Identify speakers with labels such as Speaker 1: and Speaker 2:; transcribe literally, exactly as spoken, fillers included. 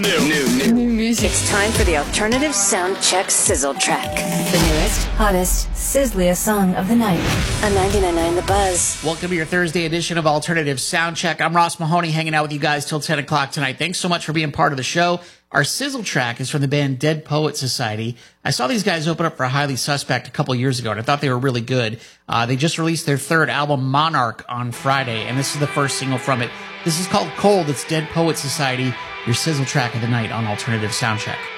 Speaker 1: new, new, new,
Speaker 2: new music.
Speaker 3: It's time for the Alternative Soundcheck Sizzle Track.
Speaker 4: The newest, hottest, sizzliest song of the night.
Speaker 3: On ninety-nine point nine The Buzz.
Speaker 2: Welcome to your Thursday edition of Alternative Soundcheck. I'm Ross Mahoney, hanging out with you guys till ten o'clock tonight. Thanks so much for being part of the show. Our Sizzle Track is from the band Dead Poets Society. I saw these guys open up for Highly Suspect a couple years ago, and I thought they were really good. Uh, they just released their third album, Monarch, on Friday, and this is the first single from it. This is called Cold. It's Dead Poets Society, your Sizzle Track of the night on Alternative Soundcheck.